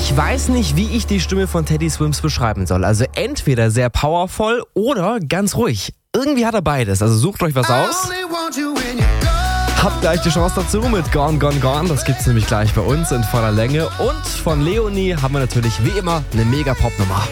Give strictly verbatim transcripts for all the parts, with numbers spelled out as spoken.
Ich weiß nicht, wie ich die Stimme von Teddy Swims beschreiben soll. Also entweder sehr powervoll oder ganz ruhig. Irgendwie hat er beides. Also sucht euch was aus. Habt gleich die Chance dazu mit Gone, Gone, Gone. Das gibt's nämlich gleich bei uns in voller Länge. Und von Leonie haben wir natürlich wie immer eine Mega-Pop-Nummer.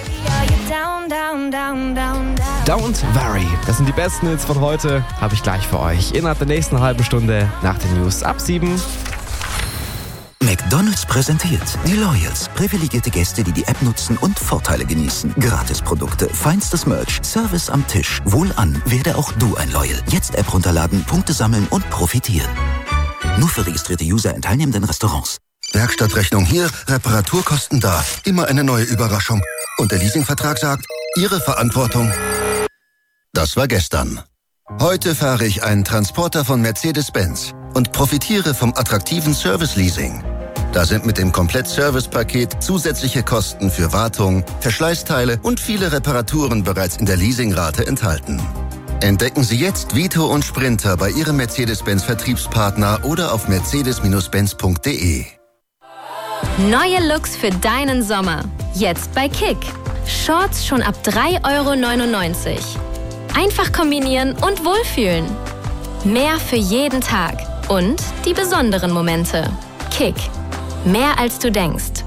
Don't Worry. Das sind die besten Hits von heute. Habe ich gleich für euch. Innerhalb der nächsten halben Stunde nach den News ab sieben. McDonald's präsentiert die Loyals. Privilegierte Gäste, die die App nutzen und Vorteile genießen. Gratisprodukte, feinstes Merch, Service am Tisch. Wohlan, werde auch du ein Loyal. Jetzt App runterladen, Punkte sammeln und profitieren. Nur für registrierte User in teilnehmenden Restaurants. Werkstattrechnung hier, Reparaturkosten da. Immer eine neue Überraschung. Und der Leasingvertrag sagt, Ihre Verantwortung. Das war gestern. Heute fahre ich einen Transporter von Mercedes-Benz und profitiere vom attraktiven Service-Leasing. Da sind mit dem Komplett-Service-Paket zusätzliche Kosten für Wartung, Verschleißteile und viele Reparaturen bereits in der Leasingrate enthalten. Entdecken Sie jetzt Vito und Sprinter bei Ihrem Mercedes-Benz-Vertriebspartner oder auf mercedes Benz punkt de. Neue Looks für deinen Sommer. Jetzt bei Kick. Shorts schon ab drei Euro neunundneunzig. Einfach kombinieren und wohlfühlen. Mehr für jeden Tag. Und die besonderen Momente. Kick. Mehr als du denkst.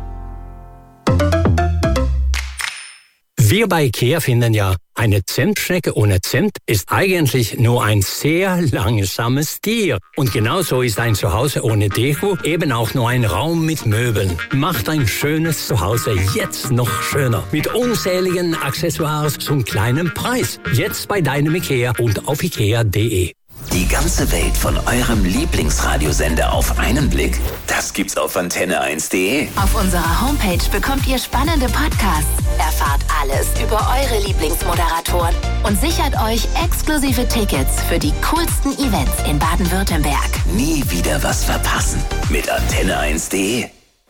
Wir bei IKEA finden ja, eine Zentschnecke ohne Zimt ist eigentlich nur ein sehr langsames Tier. Und genauso ist ein Zuhause ohne Deko eben auch nur ein Raum mit Möbeln. Macht ein schönes Zuhause jetzt noch schöner. Mit unzähligen Accessoires zum kleinen Preis. Jetzt bei deinem IKEA und auf ikea punkt de. Die ganze Welt von eurem Lieblingsradiosender auf einen Blick? Das gibt's auf antenne eins punkt de. Auf unserer Homepage bekommt ihr spannende Podcasts, erfahrt alles über eure Lieblingsmoderatoren und sichert euch exklusive Tickets für die coolsten Events in Baden-Württemberg. Nie wieder was verpassen mit antenne eins punkt de.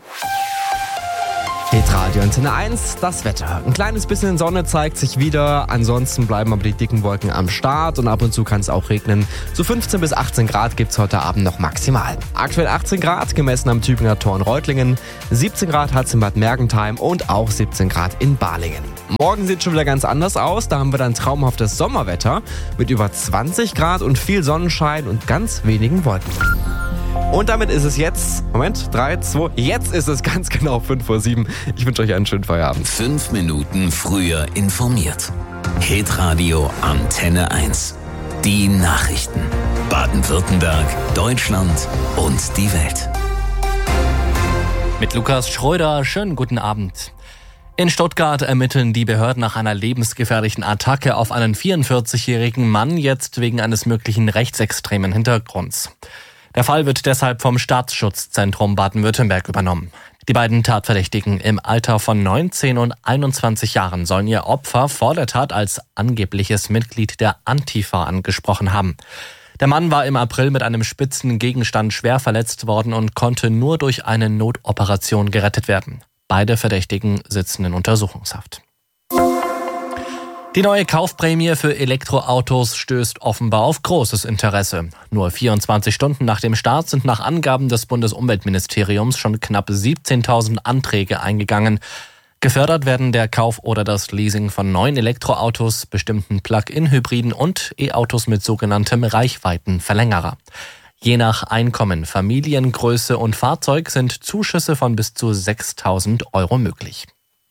Hitradio Antenne eins, das Wetter. Ein kleines bisschen Sonne zeigt sich wieder, ansonsten bleiben aber die dicken Wolken am Start und ab und zu kann es auch regnen. So fünfzehn bis achtzehn Grad gibt's heute Abend noch maximal. Aktuell achtzehn Grad, gemessen am Tübinger Tor in Reutlingen. siebzehn Grad hat's in Bad Mergentheim und auch siebzehn Grad in Balingen. Morgen sieht schon wieder ganz anders aus, da haben wir dann traumhaftes Sommerwetter mit über zwanzig Grad und viel Sonnenschein und ganz wenigen Wolken. Und damit ist es jetzt, Moment, drei, zwei, jetzt ist es ganz genau fünf vor sieben. Ich wünsche euch einen schönen Feierabend. Fünf Minuten früher informiert. Hitradio Antenne eins. Die Nachrichten. Baden-Württemberg, Deutschland und die Welt. Mit Lukas Schröder, schönen guten Abend. In Stuttgart ermitteln die Behörden nach einer lebensgefährlichen Attacke auf einen vierundvierzigjährigen Mann, jetzt wegen eines möglichen rechtsextremen Hintergrunds. Der Fall wird deshalb vom Staatsschutzzentrum Baden-Württemberg übernommen. Die beiden Tatverdächtigen im Alter von neunzehn und einundzwanzig Jahren sollen ihr Opfer vor der Tat als angebliches Mitglied der Antifa angesprochen haben. Der Mann war im April mit einem spitzen Gegenstand schwer verletzt worden und konnte nur durch eine Notoperation gerettet werden. Beide Verdächtigen sitzen in Untersuchungshaft. Die neue Kaufprämie für Elektroautos stößt offenbar auf großes Interesse. Nur vierundzwanzig Stunden nach dem Start sind nach Angaben des Bundesumweltministeriums schon knapp siebzehntausend Anträge eingegangen. Gefördert werden der Kauf oder das Leasing von neuen Elektroautos, bestimmten Plug-in-Hybriden und E-Autos mit sogenanntem Reichweitenverlängerer. Je nach Einkommen, Familiengröße und Fahrzeug sind Zuschüsse von bis zu sechstausend Euro möglich.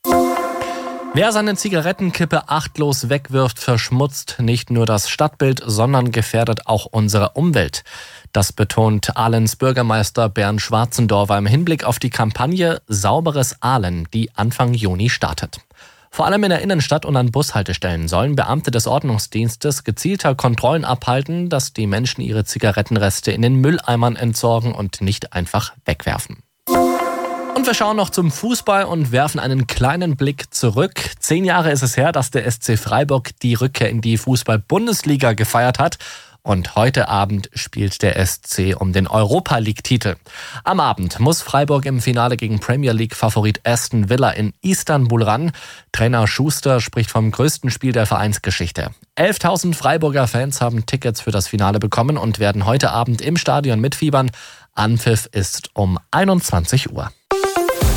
Wer seine Zigarettenkippe achtlos wegwirft, verschmutzt nicht nur das Stadtbild, sondern gefährdet auch unsere Umwelt. Das betont Ahlens Bürgermeister Bernd Schwarzendorfer im Hinblick auf die Kampagne Sauberes Ahlen, die Anfang Juni startet. Vor allem in der Innenstadt und an Bushaltestellen sollen Beamte des Ordnungsdienstes gezielter Kontrollen abhalten, dass die Menschen ihre Zigarettenreste in den Mülleimern entsorgen und nicht einfach wegwerfen. Und wir schauen noch zum Fußball und werfen einen kleinen Blick zurück. Zehn Jahre ist es her, dass der S C Freiburg die Rückkehr in die Fußball-Bundesliga gefeiert hat. Und heute Abend spielt der S C um den Europa-League-Titel. Am Abend muss Freiburg im Finale gegen Premier League-Favorit Aston Villa in Istanbul ran. Trainer Schuster spricht vom größten Spiel der Vereinsgeschichte. elftausend Freiburger Fans haben Tickets für das Finale bekommen und werden heute Abend im Stadion mitfiebern. Anpfiff ist um einundzwanzig Uhr.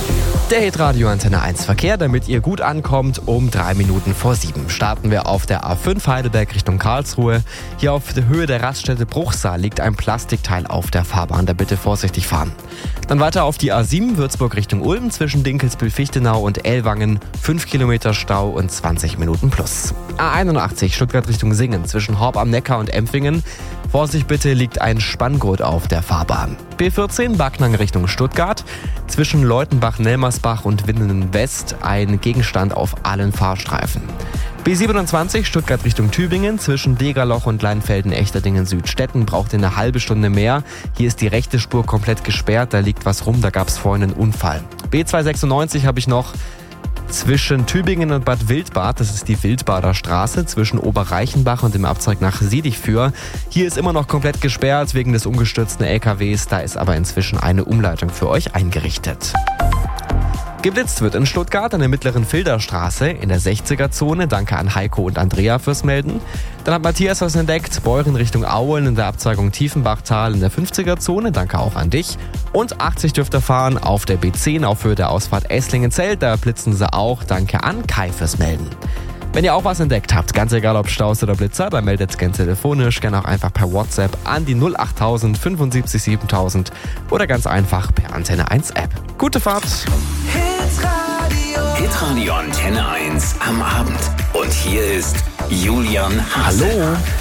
Der Hitradio Antenne eins Verkehr, damit ihr gut ankommt, um drei Minuten vor sieben. Starten wir auf der A fünf Heidelberg Richtung Karlsruhe. Hier auf der Höhe der Raststätte Bruchsal liegt ein Plastikteil auf der Fahrbahn, da bitte vorsichtig fahren. Dann weiter auf die A sieben Würzburg Richtung Ulm zwischen Dinkelsbühl-Fichtenau und Ellwangen. fünf Kilometer Stau und zwanzig Minuten plus. A einundachtzig Stuttgart Richtung Singen zwischen Horb am Neckar und Empfingen. Vorsicht bitte, liegt ein Spanngurt auf der Fahrbahn. B vierzehn Backnang Richtung Stuttgart. Zwischen Leutenbach-Nelmersbach und Winden West ein Gegenstand auf allen Fahrstreifen. B siebenundzwanzig Stuttgart Richtung Tübingen zwischen Degerloch und Leinfelden-Echterdingen-Südstetten braucht ihr eine halbe Stunde mehr. Hier ist die rechte Spur komplett gesperrt, da liegt was rum, da gab es vorhin einen Unfall. B zweihundertsechsundneunzig habe ich noch zwischen Tübingen und Bad Wildbad, das ist die Wildbader Straße, zwischen Oberreichenbach und dem Abzweig nach Siedichführ. Hier ist immer noch komplett gesperrt wegen des umgestürzten L K Ws, da ist aber inzwischen eine Umleitung für euch eingerichtet. Geblitzt wird in Stuttgart an der mittleren Filderstraße in der sechziger-Zone. Danke an Heiko und Andrea fürs Melden. Dann hat Matthias was entdeckt. Beuren Richtung Auen in der Abzweigung Tiefenbachtal in der fünfziger-Zone. Danke auch an dich. Und achtzig dürft ihr fahren auf der B zehn auf Höhe der Ausfahrt Esslingen-Zelt. Da blitzen sie auch. Danke an Kai fürs Melden. Wenn ihr auch was entdeckt habt, ganz egal ob Staus oder Blitzer, dann meldet es gerne telefonisch, gerne auch einfach per WhatsApp an die null achttausend fünfundsiebzig siebentausend oder ganz einfach per Antenne eins App. Gute Fahrt! Hitradio. Hitradio Antenne eins am Abend. Und hier ist Julian Hase. Hallo!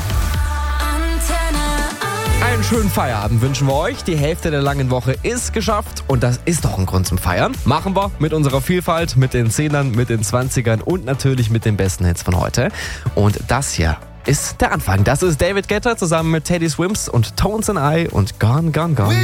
Einen schönen Feierabend wünschen wir euch. Die Hälfte der langen Woche ist geschafft und das ist doch ein Grund zum Feiern. Machen wir mit unserer Vielfalt, mit den Zehnern, mit den Zwanzigern und natürlich mit den besten Hits von heute. Und das hier ist der Anfang. Das ist David Guetta zusammen mit Teddy Swims und Tones and I und Gone, Gone, Gone.